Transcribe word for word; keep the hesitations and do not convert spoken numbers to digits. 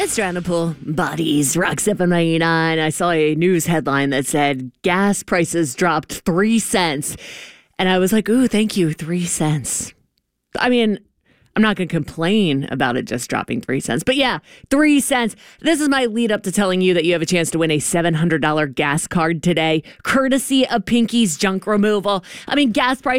It's Pool Buddies, Rock seven ninety-nine. I saw a news headline that said gas prices dropped three cents. And I was like, ooh, thank you, three cents. I mean, I'm not going to complain about it just dropping three cents. But yeah, three cents. This is my lead up to telling you that you have a chance to win a seven hundred dollars gas card today, courtesy of Pinky's Junk Removal. I mean, gas prices